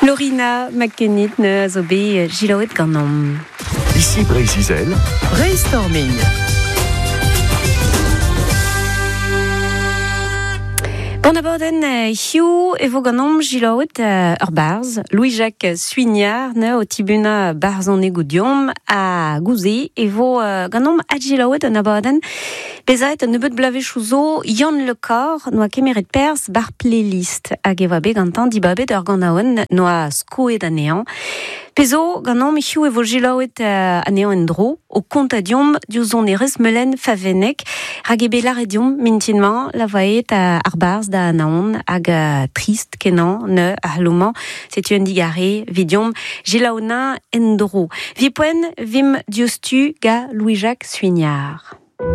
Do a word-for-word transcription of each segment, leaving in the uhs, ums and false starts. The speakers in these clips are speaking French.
Lorina McKennitt ne zo be giloet ganom. Ici Brésil. Brainstorming. Bon abaden hiu evo ganom giloet ur barz, Louis-Jacques Suignard ne o tibuna barzon egoudiom a gouze evo ganom a giloet an abaden bezait an nebeut blave chouzo Yann Le Corps noa kemeret pers bar playlist hag eva be gantan di babet ur ganaon noa skoet anean. Pezo ganom hiu evo giloet anean en dro o kontadiom diozon erez melen favenek hag ebe larediom mintinman la vaet ar barz da anaon hag trist kenan ne ahloman setu en digare vidiom gilaona en dro. Vipoen vim diostu ga Louis-Jacques Suignard.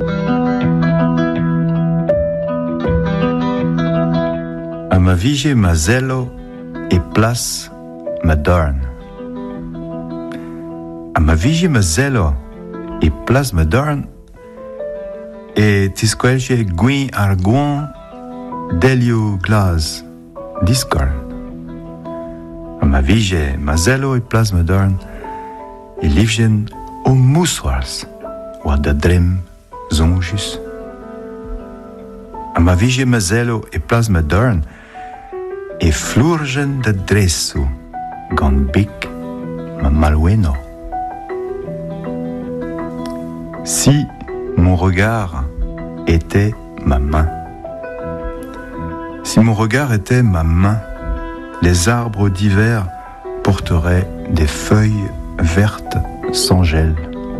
A ma vige ma zelo e place ma dorn. A ma vige ma zelo e place ma dorn e tisquelge gwin ar gwan delio glas discorn. A ma vige ma zelo e place ma dorn e livgen o moussoirs oa da drem zonjus. A ma vige ma zelo e place ma dorn e flourgen da dresso gant bic ma maloueno. Si mon regard était ma main, si mon regard était ma main, les arbres d'hiver porteraient des feuilles vertes sans gel.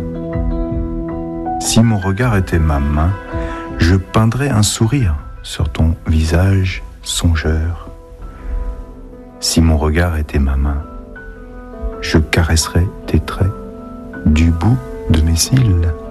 Si mon regard était ma main, je peindrais un sourire sur ton visage songeur. Si mon regard était ma main, je caresserais tes traits du bout de mes cils.